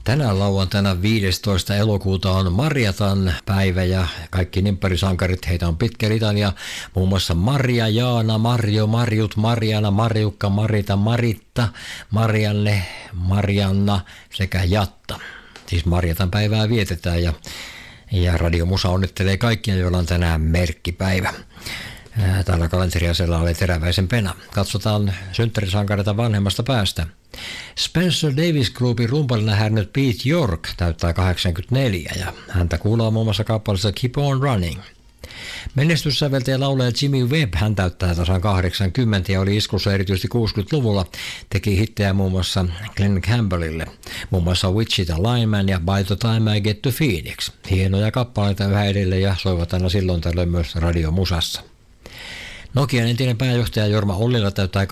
Tänään lauantaina 15. elokuuta on Marjatan päivä ja kaikki nimpparisankarit, heitä on pitkä litania, muun muassa Marja, Jaana, Marjo, Marjut, Marjana, Marjukka, Marita, Maritta, Marianne, Marianna sekä Jatta. Siis Marjatan päivää vietetään ja Radio Musa onnittelee kaikkia, joilla on tänään merkkipäivä. Täällä kalenteriasella oli Teräväisen Pena. Katsotaan synttärisankareita vanhemmasta päästä. Spencer Davis Groupin rumpalina härnyt Pete York täyttää 84 ja häntä kuullaan muun muassa kappaleessa Keep on Running. Menestyssäveltäjä ja laulaja Jimmy Webb, hän täyttää tasan 80 ja oli iskussa erityisesti 60-luvulla. Teki hittejä muun muassa Glenn Campbellille, muun muassa Wichita Lineman ja By the Time I Get to Phoenix. Hienoja kappaleita yhä edelleen ja soivat aina silloin tällöin myös radiomusassa. Nokian entinen pääjohtaja Jorma Ollila täyttää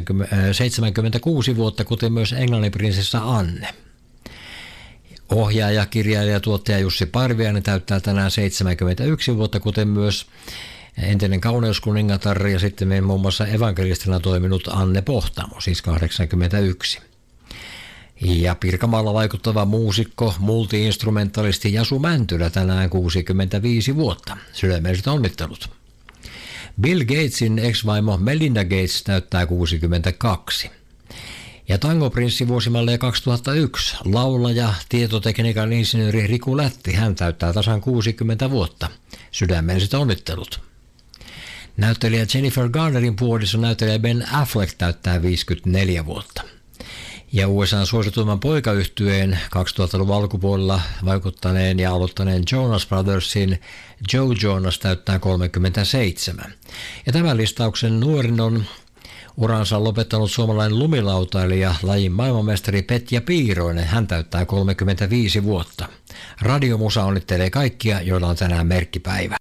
76 vuotta, kuten myös Englannin prinsessa Anne. Ohjaaja, kirjailija ja tuottaja Jussi Parviainen täyttää tänään 71 vuotta, kuten myös entinen kauneuskuningatar ja sitten muun muassa evankelistina toiminut Anne Pohtamo, siis 81. Ja Pirkanmaalla vaikuttava muusikko, multi-instrumentalisti Jasu Mäntylä tänään 65 vuotta. Sydämelliset onnittelut. Bill Gatesin ex-vaimo Melinda Gates täyttää 62. Ja tangoprinssi vuosimalleja 2001, laulaja, tietotekniikan insinööri Riku Lätti, hän täyttää tasan 60 vuotta. Sydämelliset onnittelut. Näyttelijä Jennifer Garnerin puoliso näyttelijä Ben Affleck täyttää 54 vuotta. Ja USA:n suosituimman poikayhtyeen 2000-luvun alkupuolella vaikuttaneen ja aloittaneen Jonas Brothersin Joe Jonas täyttää 37. Ja tämän listauksen nuorin on uransa lopettanut suomalainen lumilautailija, lajin maailmanmestari Petja Piiroinen. Hän täyttää 35 vuotta. Radio Musa onnittelee kaikkia, joilla on tänään merkkipäivä.